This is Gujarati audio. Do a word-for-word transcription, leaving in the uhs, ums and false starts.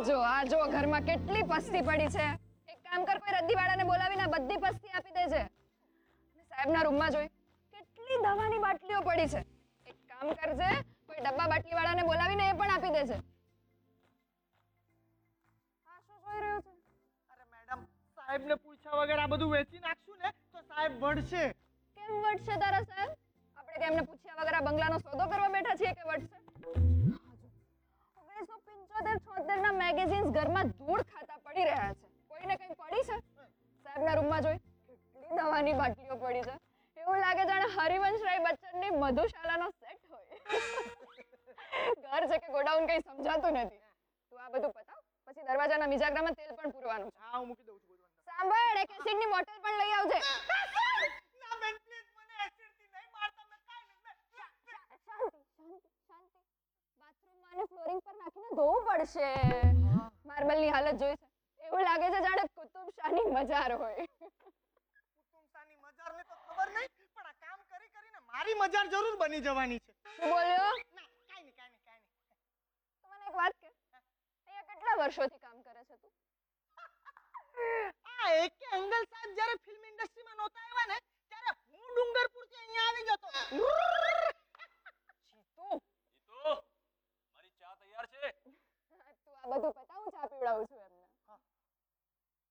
જો આ જો ઘરમાં કેટલી પસ્તી પડી છે. એક કામ કર, કોઈ રદ્દીવાળાને બોલાવીને આ બધી પસ્તી આપી દેજે. અને સાહેબના રૂમમાં જોઈ કેટલી દવાની બાટલીઓ પડી છે. એક કામ કરજે, કોઈ ડબ્બા બાટલીવાળાને બોલાવીને એ પણ આપી દેજે. આ શું જોઈ રહ્યો છે? અરે મેડમ, સાહેબને પૂછ્યા વગર આ બધું વેચી નાખશું ને તો સાહેબ વળશે. કેમ વટશે તારા સાહેબ? આપણે કે એમને પૂછ્યા વગર આ બંગલાનો સોદો કરવા બેઠા છીએ કે વટશે? ઓગણીસો પંચોતેર છોતેર ના મેગેઝિન્સ ઘરમાં ધૂળ ખાતા પડી રહ્યા છે. કોઈને કંઈ પડી છે? સાહેબના રૂમમાં જોઈ કેટલી દવાની બાટલીઓ પડી છે. એવું લાગે જાણે હરિવંશરાય બચ્ચનની મધુશાલાનો સેટ હોય. ઘર છે કે ગોડાઉન કઈ સમજાતું નથી. તું આ બધું પતાવ, પછી દરવાજાના મિજાગરામાં તેલ પણ પૂરવાનું છે. હા, હું મૂકી દઉં છું બધું અંદર. સાંભળ, એક એસિડની બોટલ પણ લઈ આવજે. ના બેન, પ્લીઝ મને એસિડથી નહીં મારતા, મેં કાંઈ નહીં. શાંતિ શાંતિ શાંતિ. બાથરૂમમાં અને ફ્લોરિંગ પર નાખીને ધોવું પડશે. માર્બલની હાલત જોઈ છે, એવું લાગે છે જાણે કુતુબ શાહની મજાર હોય. કુટુંબસાની મજારને તો ખબર નહીં, પણ આ કામ કરી કરીને મારી મજાર જરૂર બની જવાની છે. શું બોલ્યો? ના, કાંઈ નહીં, કાંઈ નહીં, કાંઈ નહીં. તો મને એક વાત કે, અહીંયા કેટલા વર્ષોથી કામ કરે છે તું? આ એકે અંગલ સાહેબ જ્યારે ફિલ્મ ઇન્ડસ્ટ્રીમાં નહોતા આવ્યા ને, ત્યારે હું ડુંગરપુરથી અહીંયા આવી જતો.